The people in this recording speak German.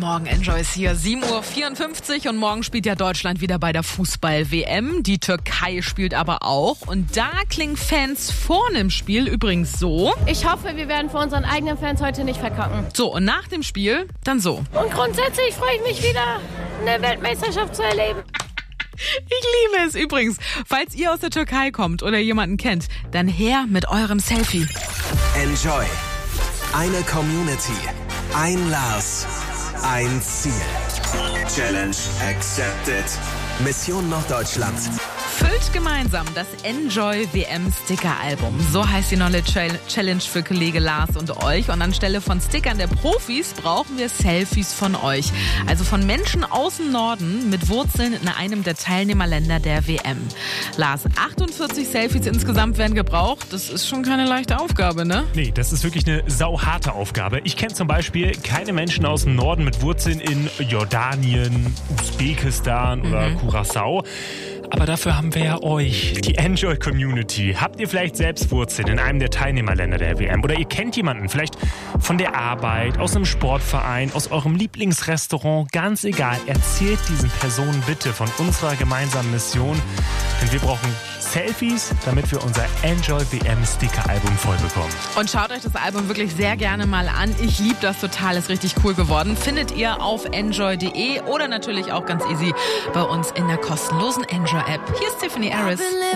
Morgen, Enjoy ist hier. 7.54 Uhr und morgen spielt ja Deutschland wieder bei der Fußball-WM. Die Türkei spielt aber auch. Und da klingen Fans vorne im Spiel übrigens so. Ich hoffe, wir werden vor unseren eigenen Fans heute nicht verkacken. So, und nach dem Spiel dann so. Und grundsätzlich freue ich mich wieder, eine Weltmeisterschaft zu erleben. Ich liebe es übrigens. Falls ihr aus der Türkei kommt oder jemanden kennt, dann her mit eurem Selfie. Enjoy. Eine Community. Ein Lars. Ein Ziel. Challenge accepted. Mission Norddeutschland. Füllt gemeinsam das Enjoy WM Sticker-Album. So heißt die neue Challenge für Kollege Lars und euch. Und anstelle von Stickern der Profis brauchen wir Selfies von euch. Also von Menschen aus dem Norden mit Wurzeln in einem der Teilnehmerländer der WM. Lars, 48 Selfies insgesamt werden gebraucht. Das ist schon keine leichte Aufgabe, ne? Nee, das ist wirklich eine sauharte Aufgabe. Ich kenne zum Beispiel keine Menschen aus dem Norden mit Wurzeln in Jordanien, Usbekistan oder Curaçao. Aber dafür haben wir ja euch, die Enjoy-Community. Habt ihr vielleicht selbst Wurzeln in einem der Teilnehmerländer der WM? Oder ihr kennt jemanden, vielleicht von der Arbeit, aus einem Sportverein, aus eurem Lieblingsrestaurant? Ganz egal, erzählt diesen Personen bitte von unserer gemeinsamen Mission. Denn wir brauchen Selfies, damit wir unser Enjoy-WM-Sticker-Album vollbekommen. Und schaut euch das Album wirklich sehr gerne mal an. Ich liebe das total, ist richtig cool geworden. Findet ihr auf enjoy.de oder natürlich auch ganz easy bei uns in der kostenlosen Enjoy-App. Hier ist Tiffany Harris.